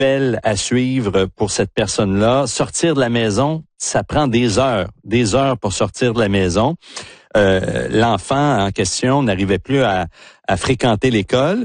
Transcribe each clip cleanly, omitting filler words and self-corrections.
rappel à suivre pour cette personne-là. Sortir de la maison, ça prend des heures pour sortir de la maison. L'enfant en question n'arrivait plus à fréquenter l'école.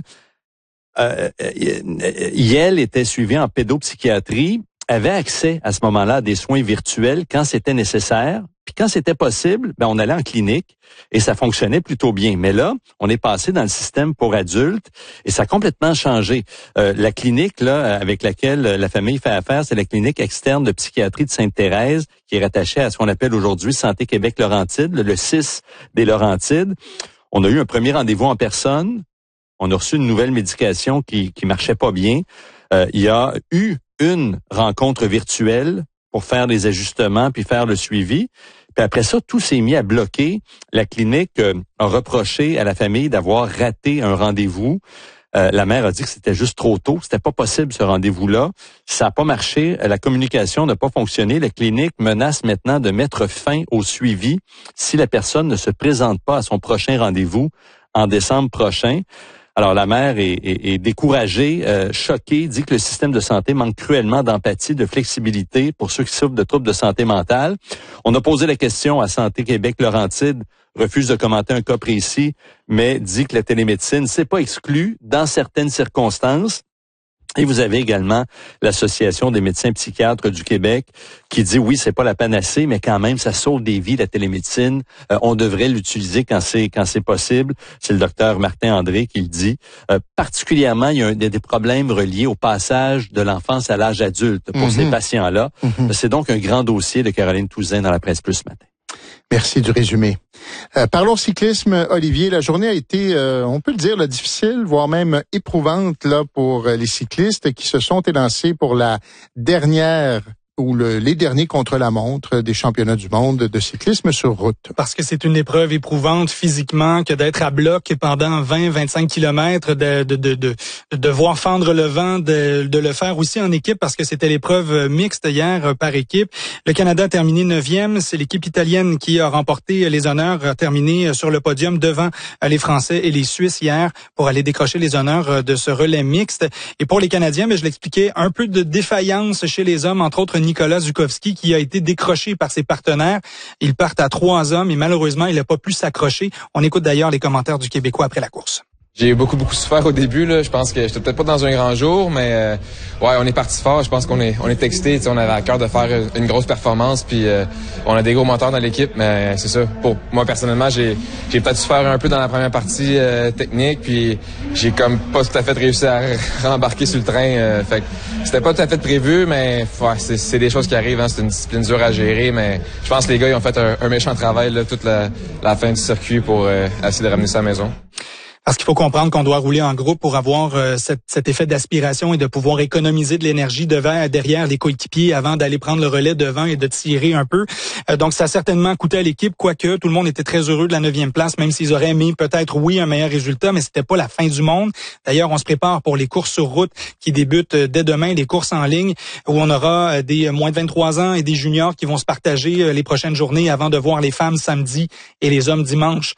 Yael était suivie en pédopsychiatrie, avait accès à ce moment-là à des soins virtuels quand c'était nécessaire. Puis quand c'était possible, on allait en clinique et ça fonctionnait plutôt bien. Mais là, on est passé dans le système pour adultes et ça a complètement changé. La clinique là avec laquelle la famille fait affaire, c'est la clinique externe de psychiatrie de Sainte-Thérèse qui est rattachée à ce qu'on appelle aujourd'hui Santé Québec Laurentides, le 6 des Laurentides. On a eu un premier rendez-vous en personne. On a reçu une nouvelle médication qui marchait pas bien. Il y a eu une rencontre virtuelle pour faire des ajustements puis faire le suivi. Puis après ça, tout s'est mis à bloquer. La clinique a reproché à la famille d'avoir raté un rendez-vous. La mère a dit que c'était juste trop tôt. C'était pas possible, ce rendez-vous-là. Ça n'a pas marché. La communication n'a pas fonctionné. La clinique menace maintenant de mettre fin au suivi si la personne ne se présente pas à son prochain rendez-vous en décembre prochain. Alors, la mère est découragée, choquée, dit que le système de santé manque cruellement d'empathie, de flexibilité pour ceux qui souffrent de troubles de santé mentale. On a posé la question à Santé Québec Laurentides, refuse de commenter un cas précis, mais dit que la télémédecine, c'est pas exclu dans certaines circonstances. Et vous avez également l'Association des médecins psychiatres du Québec qui dit oui, c'est pas la panacée, mais quand même, ça sauve des vies, la télémédecine. On devrait l'utiliser quand c'est possible. C'est le docteur Martin André qui le dit. Particulièrement, il y a des problèmes reliés au passage de l'enfance à l'âge adulte pour ces patients-là. C'est donc un grand dossier de Caroline Touzin dans la Presse Plus ce matin. Merci du résumé. Parlons cyclisme, Olivier. La journée a été, on peut le dire, difficile, voire même éprouvante là pour les cyclistes qui se sont élancés pour la dernière ou les derniers contre-la-montre des championnats du monde de cyclisme sur route. Parce que c'est une épreuve éprouvante physiquement que d'être à bloc pendant 20-25 kilomètres, de devoir fendre le vent, de le faire aussi en équipe parce que c'était l'épreuve mixte hier par équipe. Le Canada a terminé 9e. C'est l'équipe italienne qui a remporté les honneurs, a terminé sur le podium devant les Français et les Suisses hier pour aller décrocher les honneurs de ce relais mixte. Et pour les Canadiens, je l'expliquais, un peu de défaillance chez les hommes, entre autres Nicolas Zukowski qui a été décroché par ses partenaires. Ils partent à 3 hommes et malheureusement, il n'a pas pu s'accrocher. On écoute d'ailleurs les commentaires du Québécois après la course. J'ai beaucoup souffert au début là. Je pense que j'étais peut-être pas dans un grand jour, mais on est parti fort. Je pense qu'on est excités. On avait à cœur de faire une grosse performance, puis on a des gros moteurs dans l'équipe. Mais c'est ça. Pour moi personnellement, j'ai peut-être souffert un peu dans la première partie technique, puis j'ai comme pas tout à fait réussi à rembarquer sur le train. Fait que c'était pas tout à fait prévu, mais c'est des choses qui arrivent. Hein. C'est une discipline dure à gérer, mais je pense que les gars ils ont fait un méchant travail là, toute la fin du circuit pour essayer de ramener ça à la maison. Parce qu'il faut comprendre qu'on doit rouler en groupe pour avoir cet effet d'aspiration et de pouvoir économiser de l'énergie derrière les coéquipiers avant d'aller prendre le relais devant et de tirer un peu. Donc, ça a certainement coûté à l'équipe, quoique tout le monde était très heureux de la 9e place, même s'ils auraient aimé peut-être, oui, un meilleur résultat, mais c'était pas la fin du monde. D'ailleurs, on se prépare pour les courses sur route qui débutent dès demain, les courses en ligne, où on aura des moins de 23 ans et des juniors qui vont se partager les prochaines journées avant de voir les femmes samedi et les hommes dimanche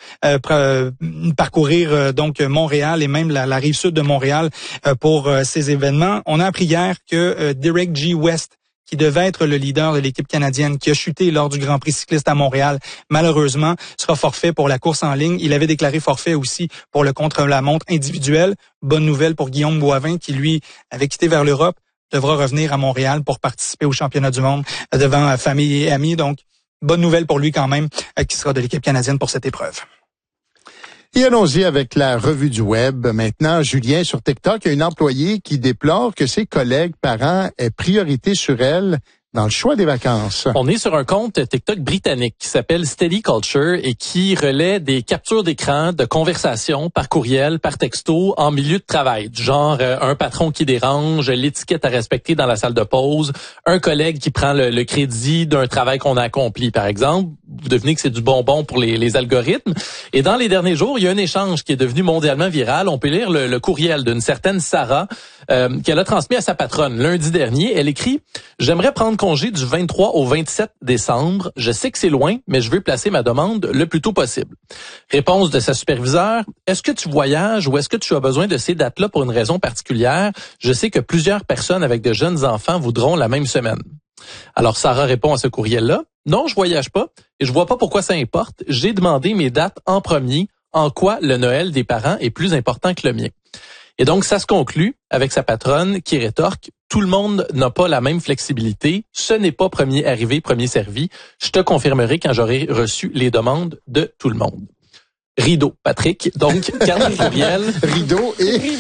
parcourir donc Montréal et même la rive sud de Montréal pour ces événements. On a appris hier que Derek G. West, qui devait être le leader de l'équipe canadienne, qui a chuté lors du Grand Prix cycliste à Montréal, malheureusement, sera forfait pour la course en ligne. Il avait déclaré forfait aussi pour le contre-la-montre individuel. Bonne nouvelle pour Guillaume Boivin, qui lui avait quitté vers l'Europe, devra revenir à Montréal pour participer au championnat du monde devant famille et amis. Donc, bonne nouvelle pour lui quand même, qui sera de l'équipe canadienne pour cette épreuve. Et allons-y avec la revue du web. Maintenant, Julien, sur TikTok, il y a une employée qui déplore que ses collègues parents aient priorité sur elle dans le choix des vacances. On est sur un compte TikTok britannique qui s'appelle Steady Culture et qui relaie des captures d'écran de conversations par courriel, par texto, en milieu de travail. Du genre un patron qui dérange, l'étiquette à respecter dans la salle de pause, un collègue qui prend le crédit d'un travail qu'on a accompli, par exemple. Vous devinez que c'est du bonbon pour les algorithmes. Et dans les derniers jours, il y a un échange qui est devenu mondialement viral. On peut lire le courriel d'une certaine Sarah qu'elle a transmis à sa patronne lundi dernier. Elle écrit « J'aimerais prendre congé du 23 au 27 décembre. Je sais que c'est loin, mais je veux placer ma demande le plus tôt possible. » Réponse de sa superviseure: « Est-ce que tu voyages ou est-ce que tu as besoin de ces dates-là pour une raison particulière? Je sais que plusieurs personnes avec de jeunes enfants voudront la même semaine. » Alors Sarah répond à ce courriel-là: « Non, je voyage pas et je vois pas pourquoi ça importe. J'ai demandé mes dates en premier. En quoi le Noël des parents est plus important que le mien? » Et donc, ça se conclut avec sa patronne qui rétorque: « Tout le monde n'a pas la même flexibilité. Ce n'est pas premier arrivé, premier servi. Je te confirmerai quand j'aurai reçu les demandes de tout le monde. » Rideau, Patrick. Donc, 4 courriels. Rideau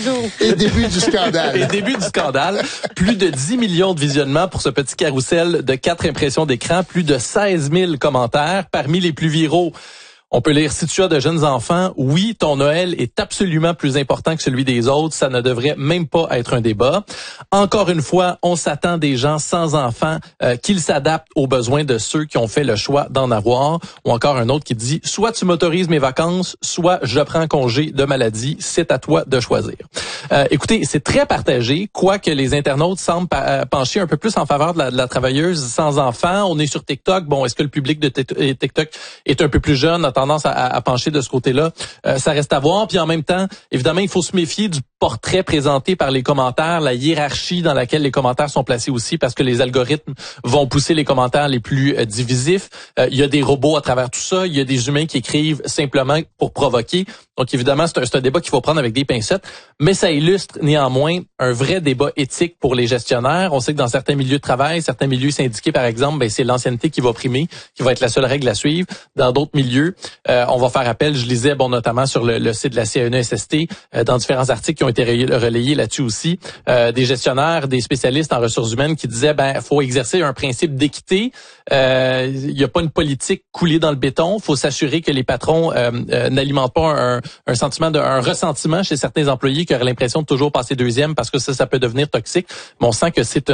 et début du scandale. Et début du scandale. Plus de 10 millions de visionnements pour ce petit carrousel de 4 impressions d'écran. Plus de 16 000 commentaires. Parmi les plus viraux, on peut lire: « Si tu as de jeunes enfants, oui, ton Noël est absolument plus important que celui des autres. Ça ne devrait même pas être un débat. » Encore une fois, on s'attend des gens sans enfants qu'ils s'adaptent aux besoins de ceux qui ont fait le choix d'en avoir. Ou encore un autre qui dit: « Soit tu m'autorises mes vacances, soit je prends congé de maladie. C'est à toi de choisir. » Écoutez, c'est très partagé, quoique les internautes semblent pencher un peu plus en faveur de la travailleuse sans enfants. On est sur TikTok. Bon, est-ce que le public de TikTok est un peu plus jeune, a tendance à pencher de ce côté-là? Ça reste à voir. Puis en même temps, évidemment, il faut se méfier du portrait présenté par les commentaires, la hiérarchie dans laquelle les commentaires sont placés aussi, parce que les algorithmes vont pousser les commentaires les plus divisifs. Il y a des robots à travers tout ça. Il y a des humains qui écrivent simplement pour provoquer. Donc évidemment, c'est un débat qu'il faut prendre avec des pincettes, mais ça illustre néanmoins un vrai débat éthique pour les gestionnaires. On sait que dans certains milieux de travail, certains milieux syndiqués par exemple, c'est l'ancienneté qui va primer, qui va être la seule règle à suivre. Dans d'autres milieux, on va faire appel, je lisais notamment sur le site de la CNESST, dans différents articles qui ont été relayés là-dessus aussi, des gestionnaires, des spécialistes en ressources humaines qui disaient faut exercer un principe d'équité. Il n'y a pas une politique coulée dans le béton. Il faut s'assurer que les patrons n'alimentent pas un ressentiment chez certains employés qui auraient l'impression de toujours passer deuxième parce que ça peut devenir toxique. Mais on sent que c'est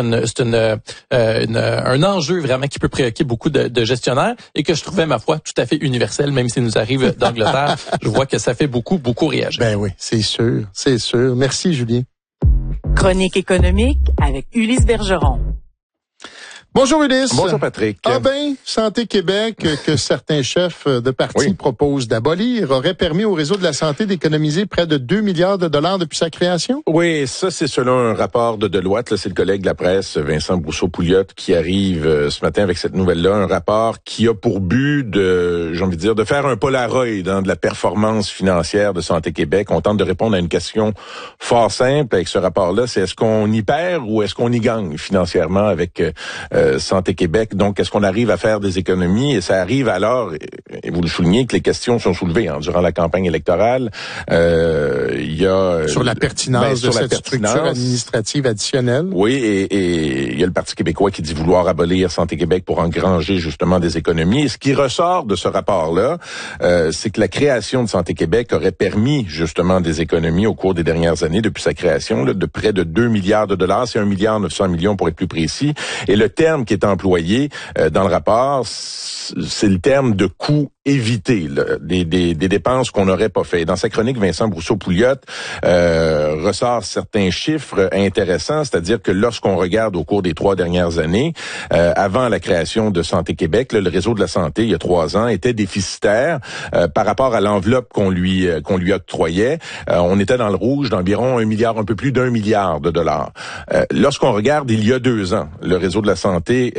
un enjeu vraiment qui peut préoccuper beaucoup de gestionnaires et que je trouvais, ma foi, tout à fait universel, même s'il nous arrive d'Angleterre. Je vois que ça fait beaucoup réagir. Ben oui, c'est sûr, c'est sûr. Merci, Julien. Chronique économique avec Ulysse Bergeron. Bonjour Ulysse. Bonjour Patrick. Ah ben, Santé Québec, que certains chefs de partis proposent d'abolir, aurait permis au réseau de la santé d'économiser près de 2 milliards de dollars depuis sa création? Oui, ça c'est selon un rapport de Deloitte. Là, c'est le collègue de la presse, Vincent Brousseau-Pouliot, qui arrive ce matin avec cette nouvelle-là. Un rapport qui a pour but de faire un Polaroid de la performance financière de Santé Québec. On tente de répondre à une question fort simple avec ce rapport-là. C'est est-ce qu'on y perd ou est-ce qu'on y gagne financièrement avec Santé Québec? Donc, est-ce qu'on arrive à faire des économies? Et ça arrive alors, et vous le soulignez, que les questions sont soulevées durant la campagne électorale. Il y a sur la pertinence de cette structure administrative additionnelle. Oui, et il y a le Parti québécois qui dit vouloir abolir Santé Québec pour engranger justement des économies. Et ce qui ressort de ce rapport-là, c'est que la création de Santé Québec aurait permis justement des économies au cours des dernières années, depuis sa création, de près de 2 milliards de dollars. C'est 1,9 milliard pour être plus précis. Et le terme qui est employé dans le rapport, c'est le terme de coût évité, des dépenses qu'on n'aurait pas fait. Dans sa chronique, Vincent Brousseau-Pouliot ressort certains chiffres intéressants, c'est-à-dire que lorsqu'on regarde au cours des 3 dernières années, avant la création de Santé Québec, le réseau de la santé, il y a 3 ans, était déficitaire par rapport à l'enveloppe qu'on lui octroyait. On était dans le rouge d'environ un peu plus d'1 milliard de dollars. Lorsqu'on regarde il y a 2 ans, le réseau de la santé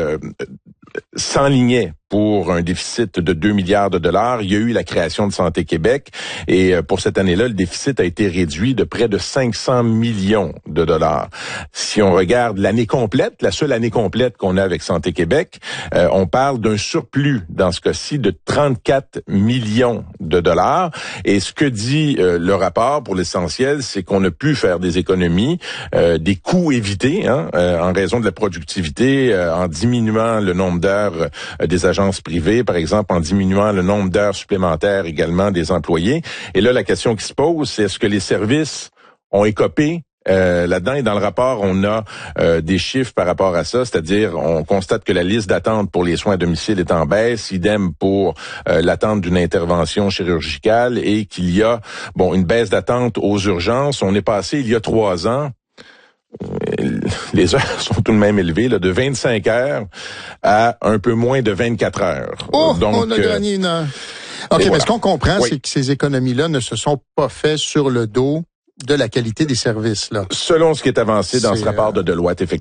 s'enlignait pour un déficit de 2 milliards de dollars. Il y a eu la création de Santé Québec et pour cette année-là, le déficit a été réduit de près de 500 millions de dollars. Si on regarde l'année complète, la seule année complète qu'on a avec Santé Québec, on parle d'un surplus, dans ce cas-ci, de 34 millions de dollars. Et ce que dit le rapport, pour l'essentiel, c'est qu'on a pu faire des économies, des coûts évités, en raison de la productivité, en diminuant le nombre d'heures des agences privées, par exemple, en diminuant le nombre d'heures supplémentaires également des employés. Et là, la question qui se pose, c'est est-ce que les services ont écopé là-dedans? Et dans le rapport, on a des chiffres par rapport à ça, c'est-à-dire on constate que la liste d'attente pour les soins à domicile est en baisse, idem pour l'attente d'une intervention chirurgicale, et qu'il y a une baisse d'attente aux urgences. On est passé il y a 3 ans les heures sont tout de même élevées, là, de 25 heures à un peu moins de 24 heures. Oh, donc, on a gagné une heure. OK, mais voilà. ce qu'on comprend, Oui. c'est que ces économies-là ne se sont pas faites sur le dos de la qualité des services, là. Selon ce qui est avancé dans ce rapport de Deloitte, effectivement.